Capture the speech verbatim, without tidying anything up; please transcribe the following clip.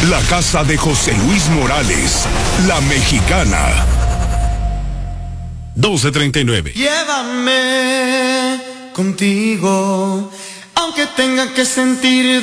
La casa de José Luis Morales, La Mexicana. doce treinta y nueve. Llévame contigo, aunque tenga que sentir